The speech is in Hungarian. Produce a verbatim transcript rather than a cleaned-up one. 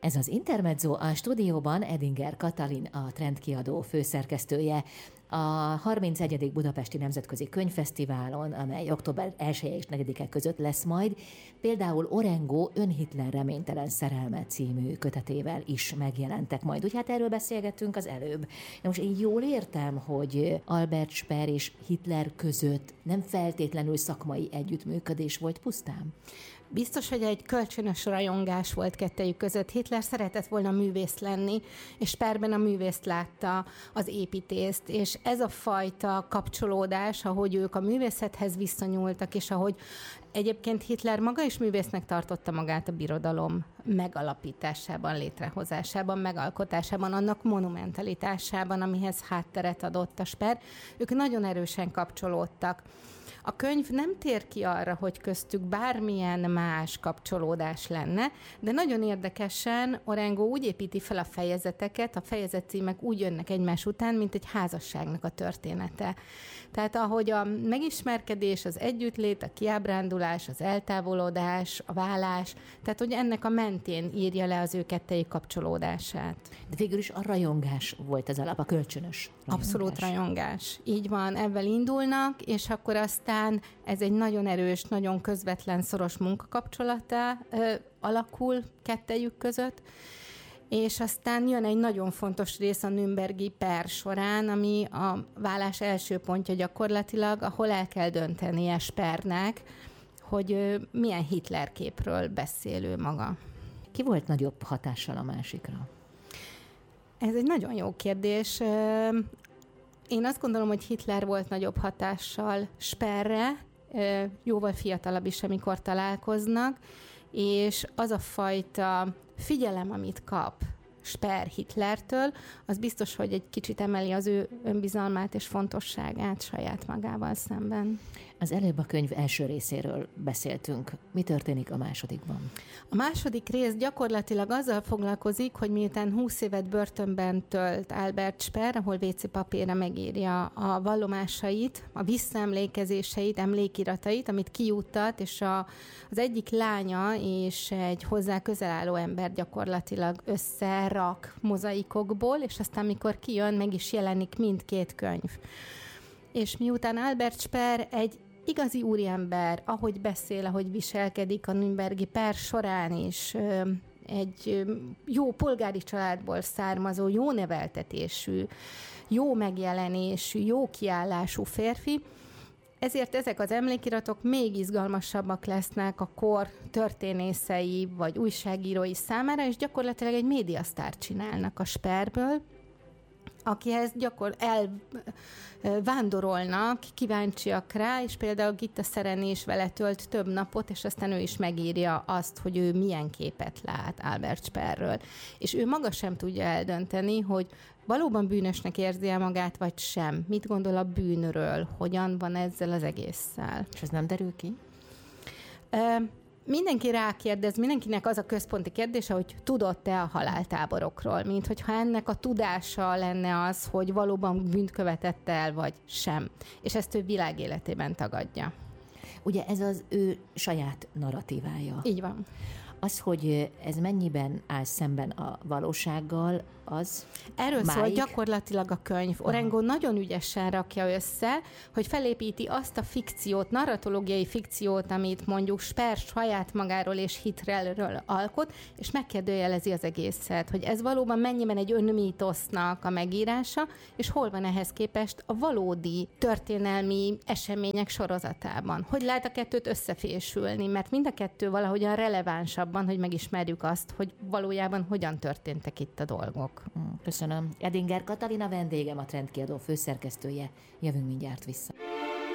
Ez az Intermezzo, a stúdióban Edinger Katalin, a Trendkiadó főszerkesztője. A harmincegyedik Budapesti Nemzetközi Könyvfesztiválon, amely október elseje és negyedike között lesz majd, például Orengo Ön Hitler reménytelen szerelme című kötetével is megjelentek majd. Úgy hát erről beszélgettünk az előbb. De most én jól értem, hogy Albert Speer és Hitler között nem feltétlenül szakmai együttműködés volt pusztán? Biztos, hogy egy kölcsönös rajongás volt kettejük között. Hitler szeretett volna művész lenni, és Speerben a művészt látta, az építészt, és ez a fajta kapcsolódás, ahogy ők a művészethez viszonyultak, és ahogy egyébként Hitler maga is művésznek tartotta magát a birodalom megalapításában, létrehozásában, megalkotásában, annak monumentalitásában, amihez hátteret adott a Speer. Ők nagyon erősen kapcsolódtak. A könyv nem tér ki arra, hogy köztük bármilyen más kapcsolódás lenne, de nagyon érdekesen Orengo úgy építi fel a fejezeteket, a fejezetcímek úgy jönnek egymás után, mint egy házasságnak a története. Tehát ahogy a megismerkedés, az együttlét, a kiábrándulás, az eltávolodás, a válás, tehát hogy ennek a mentén írja le az ő kettejük kapcsolódását. De végül is a rajongás volt az alap, a kölcsönös rajongás. Abszolút rajongás. Így van, ebben indulnak, és akkor aztán ez egy nagyon erős, nagyon közvetlen, szoros munkakapcsolatá ö, alakul kettejük között, és aztán jön egy nagyon fontos rész a nürnbergi per során, ami a válás első pontja gyakorlatilag, ahol el kell döntenie Speernek, hogy ö, milyen Hitler képről beszél ő maga. Ki volt nagyobb hatással a másikra? Ez egy nagyon jó kérdés. Én azt gondolom, hogy Hitler volt nagyobb hatással Speerre, jóval fiatalabb is, amikor találkoznak, és az a fajta figyelem, amit kap Speer Hitlertől, az biztos, hogy egy kicsit emeli az ő önbizalmát és fontosságát saját magával szemben. Az előbb a könyv első részéről beszéltünk. Mi történik a másodikban? A második rész gyakorlatilag azzal foglalkozik, hogy miután húsz évet börtönben tölt Albert Speer, ahol vé cé papírra megírja a vallomásait, a visszaemlékezéseit, emlékiratait, amit kijuttat, és a, az egyik lánya és egy hozzá közel álló ember gyakorlatilag összerak mozaikokból, és aztán mikor kijön, meg is jelenik mindkét könyv. És miután Albert Speer egy igazi úriember, ahogy beszél, ahogy viselkedik a nürnbergi per során is, egy jó polgári családból származó, jó neveltetésű, jó megjelenésű, jó kiállású férfi, ezért ezek az emlékiratok még izgalmasabbak lesznek a kor történészei vagy újságírói számára, és gyakorlatilag egy médiasztárt csinálnak a Speerből, akihez gyakor elvándorolnak, kíváncsiak rá, és például Gitta Sereny is vele tölt több napot, és aztán ő is megírja azt, hogy ő milyen képet lát Albert Speerről. És ő maga sem tudja eldönteni, hogy valóban bűnösnek érzi el magát, vagy sem. Mit gondol a bűnről? Hogyan van ezzel az egésszel? És ez nem derül ki? Uh, Mindenki rákérdez, mindenkinek az a központi kérdése, hogy tudott-e a haláltáborokról, mint hogyha ennek a tudása lenne az, hogy valóban bűnt követett el, vagy sem. És ezt ő világéletében tagadja. Ugye ez az ő saját narratívája. Így van. Az, hogy ez mennyiben áll szemben a valósággal, az Erről máig... szól gyakorlatilag a könyv. Orengo Aha. nagyon ügyesen rakja össze, hogy felépíti azt a fikciót, narratológiai fikciót, amit mondjuk Speer saját magáról és Hitlerről alkot, és megkérdőjelezi az egészet, hogy ez valóban mennyiben egy önmítosznak a megírása, és hol van ehhez képest a valódi történelmi események sorozatában. Hogy lehet a kettőt összefésülni, mert mind a kettő valahogyan relevánsabb, hogy megismerjük azt, hogy valójában hogyan történtek itt a dolgok. Köszönöm. Edinger Katalin a vendégem, a Trendkiadó főszerkesztője. Jövünk mindjárt vissza.